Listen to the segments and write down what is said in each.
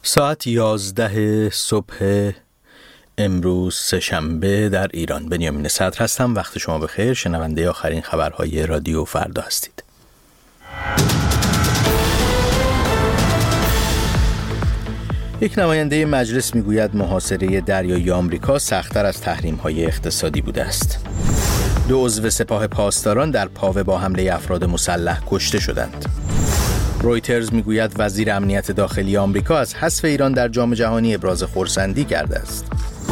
ساعت 11 صبح امروز سه‌شنبه در ایران. بنیامین صدر هستم. وقت شما بخیر. شنونده آخرین خبرهای رادیو فردا هستید. یک نماینده مجلس میگوید محاصره دریایی آمریکا سخت‌تر از تحریم‌های اقتصادی بوده است. 2 عضو سپاه پاسداران در پاوه با حمله افراد مسلح کشته شدند. رویترز میگوید وزیر امنیت داخلی آمریکا از حذف ایران در جام جهانی ابراز خرسندی کرده است.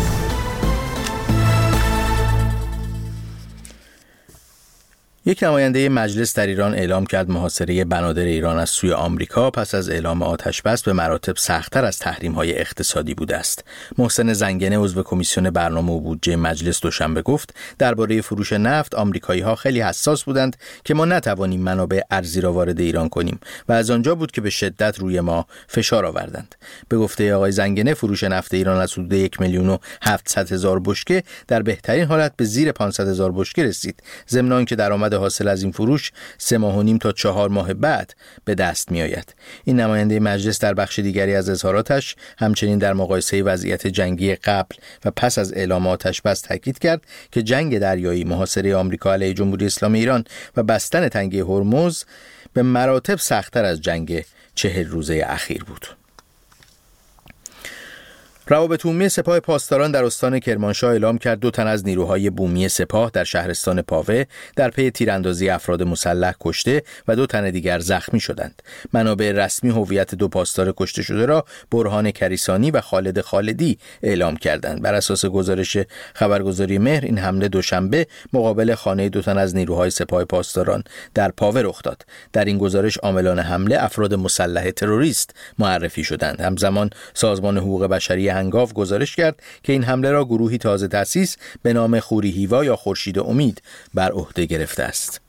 یک نماینده مجلس در ایران اعلام کرد محاصره بنادر ایران از سوی آمریکا پس از اعلام آتش بس به مراتب سخت‌تر از تحریم‌های اقتصادی بوده است. محسن زنگنه عضو کمیسیون برنامه و بودجه مجلس دوشنبه گفت درباره فروش نفت آمریکایی‌ها خیلی حساس بودند که ما نتوانیم منابع ارزی را وارد ایران کنیم و از آنجا بود که به شدت روی ما فشار آوردند. به گفته آقای زنگنه فروش نفت ایران از حدود 1,700,000 بشکه در بهترین حالت به زیر 500,000 بشکه رسید. ضمن آنکه درآمد حاصل از این فروش 3 ماه و نیم تا 4 ماه بعد به دست می آید. این نماینده مجلس در بخش دیگری از اظهاراتش همچنین در مقایسه وضعیت جنگی قبل و پس از اعلام آتش بس تاکید کرد که جنگ دریایی، محاصره آمریکا علیه جمهوری اسلامی ایران و بستن تنگه هرمز به مراتب سخت‌تر از جنگ 40 روزه اخیر بود. روابط عمومی سپاه پاسداران در استان کرمانشاه اعلام کرد 2 تن از نیروهای بومی سپاه در شهرستان پاوه در پی تیراندازی افراد مسلح کشته و 2 تن دیگر زخمی شدند. منابع رسمی هویت 2 پاسدار کشته شده را برهان کریسانی و خالد خالدی اعلام کردند. بر اساس گزارش خبرگزاری مهر این حمله دوشنبه مقابل خانه 2 تن از نیروهای سپاه پاسداران در پاوه رخ داد. در این گزارش عاملان حمله افراد مسلح تروریست معرفی شدند. همزمان سازمان حقوق بشری هنگاو گزارش کرد که این حمله را گروهی تازه تأسیس به نام خوری هیوا یا خورشید امید بر عهده گرفته است.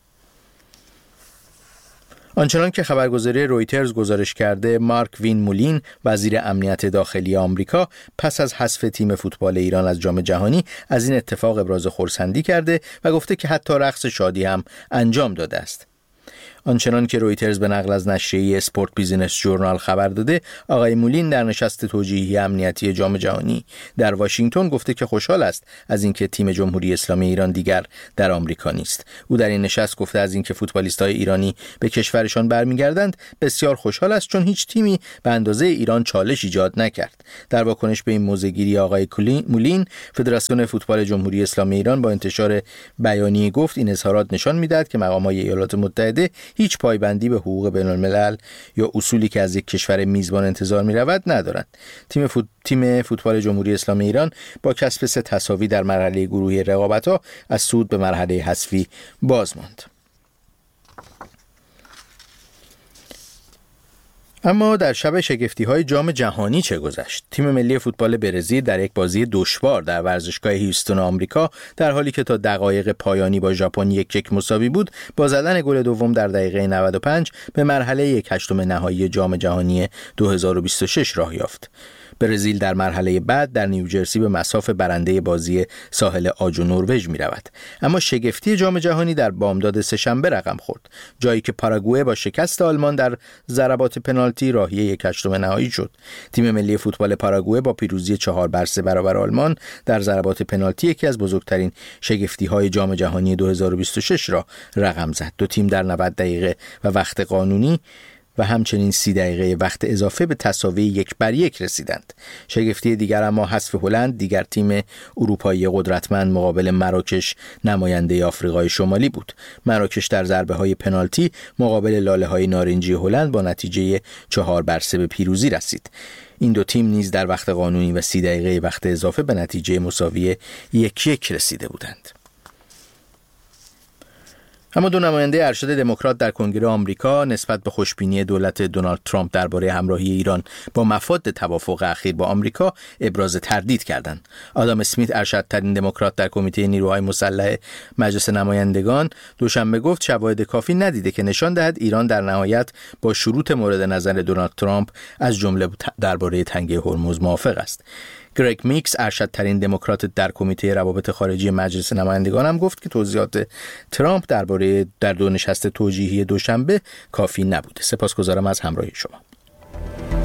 آنچنان که خبرگزاری رویترز گزارش کرده، مارک وین مولین وزیر امنیت داخلی آمریکا پس از حذف تیم فوتبال ایران از جام جهانی از این اتفاق ابراز خرسندی کرده و گفته که حتی رقص شادی هم انجام داده است. آنچنان که رویترز به نقل از نشریه اسپورت بیزینس جورنال خبر داده، آقای مولین در نشست توجیهی امنیتی جام جهانی در واشنگتن گفته که خوشحال است از اینکه تیم جمهوری اسلامی ایران دیگر در آمریکا نیست. او در این نشست گفته از اینکه فوتبالیست‌های ایرانی به کشورشان برمیگردند بسیار خوشحال است، چون هیچ تیمی به اندازه ایران چالش ایجاد نکرد. در واکنش به این موضع‌گیری آقای مولین، فدراسیون فوتبال جمهوری اسلامی ایران با انتشار بیانیه گفت این اظهارات نشان می‌دهد که مقامات ایالات متحده هیچ پایبندی به حقوق بین‌الملل یا اصولی که از یک کشور میزبان انتظار می‌رود ندارند. تیم فوتبال جمهوری اسلامی ایران با کسب 3 تساوی در مرحله گروهی رقابت‌ها از صعود به مرحله حذفی باز ماند. اما در شب شگفتی‌های جام جهانی چه گذشت؟ تیم ملی فوتبال برزیل در یک بازی دشوار در ورزشگاه هیوستون آمریکا در حالی که تا دقایق پایانی با ژاپن 1-1 مساوی بود، با زدن گل دوم در دقیقه 95 به مرحله 1/8 نهایی جام جهانی 2026 راه یافت. برزیل در مرحله بعد در نیوجرسی به مصاف برنده بازی ساحل عاج و نروژ می رود. اما شگفتی جام جهانی در بامداد سه‌شنبه رقم خورد، جایی که پاراگوئه با شکست آلمان در ضربات پنالتی راهی 1/8 نهایی شد. تیم ملی فوتبال پاراگوئه با پیروزی 4-3 برابر آلمان در ضربات پنالتی یکی از بزرگترین شگفتی‌های جام جهانی 2026 را رقم زد. 2 تیم در 90 دقیقه و وقت قانونی و همچنین 30 دقیقه وقت اضافه به تساوی 1-1 رسیدند. شگفتی دیگر اما حذف هلند، دیگر تیم اروپایی قدرتمند مقابل مراکش نماینده آفریقای شمالی بود. مراکش در ضربه‌های پنالتی مقابل لاله‌های نارنجی هلند با نتیجه 4-3 به پیروزی رسید. این 2 تیم نیز در وقت قانونی و 30 دقیقه وقت اضافه به نتیجه مساوی 1-1 رسیده بودند. اما 2 نماینده ارشد دموکرات در کنگره آمریکا نسبت به خوشبینی دولت دونالد ترامپ درباره همراهی ایران با مفاد توافق اخیر با آمریکا ابراز تردید کردند. آدام اسمیت ارشدترین دموکرات در کمیته نیروهای مسلح مجلس نمایندگان دوشنبه گفت شواهد کافی ندیده که نشان دهد ایران در نهایت با شروط مورد نظر دونالد ترامپ از جمله درباره تنگه هرمز موافق است. گرگ میکس ارشدترین دموکرات در کمیته روابط خارجی مجلس نمایندگان هم گفت که توضیحات ترامپ در 2 نشست توجیهی دوشنبه کافی نبوده. سپاسگزارم از همراهی شما.